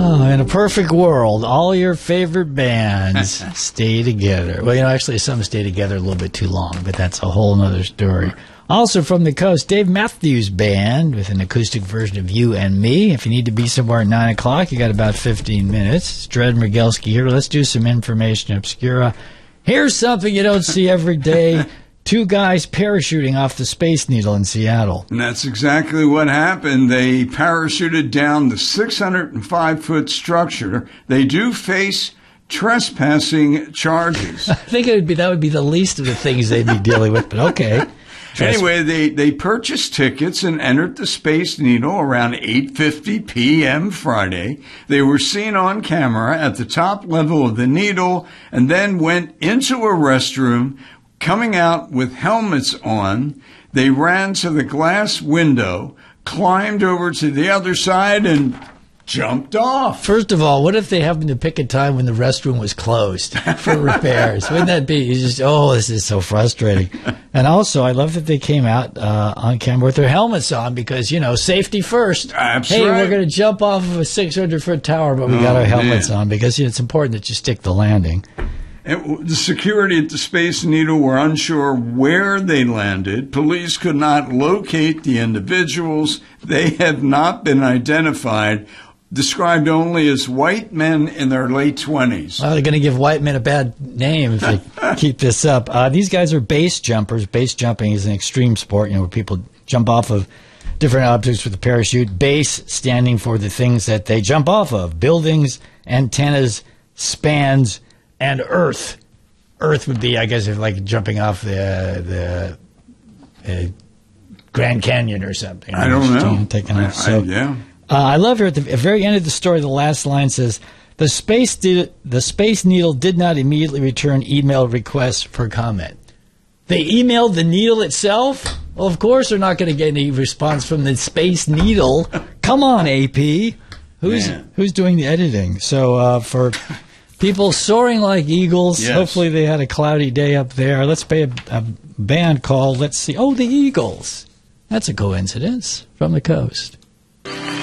Oh, in a perfect world, all your favorite bands stay together. Well, actually, some stay together a little bit too long, but that's a whole other story. Also from the coast, Dave Matthews Band with an acoustic version of You and Me. If you need to be somewhere at 9 o'clock, you got about 15 minutes. It's Dred Mrgelski here. Let's do some information obscura. Here's something you don't see every day. 2 guys parachuting off the Space Needle in Seattle. And that's exactly what happened. They parachuted down the 605-foot structure. They do face trespassing charges. I think that would be the least of the things they'd be dealing with, but okay. Anyway, they purchased tickets and entered the Space Needle around 8:50 p.m. Friday. They were seen on camera at the top level of the needle and then went into a restroom. Coming out with helmets on, they ran to the glass window, climbed over to the other side, and jumped off. First of all, what if they happened to pick a time when the restroom was closed for repairs? Wouldn't that be just, this is so frustrating. And also, I love that they came out on camera with their helmets on because, safety first. That's hey, right. We're going to jump off of a 600-foot tower, but we got our helmets on because it's important that you stick the landing. The security at the Space Needle were unsure where they landed. Police could not locate the individuals. They have not been identified, described only as white men in their late 20s. Well, they're going to give white men a bad name if they keep this up. These guys are base jumpers. Base jumping is an extreme sport, where people jump off of different objects with a parachute. Base standing for the things that they jump off of: buildings, antennas, spans, and Earth. Earth would be, I guess, if like jumping off the Grand Canyon or something. I don't know. Taking off. Yeah. I love here at the very end of the story. The last line says, "The Space Needle did not immediately return email requests for comment." They emailed the needle itself. Well, of course, they're not going to get any response from the Space Needle. Come on, AP. Who's doing the editing? So for people soaring like eagles, yes. Hopefully they had a cloudy day up there. Let's play a band called, let's see, the Eagles. That's a coincidence from the coast.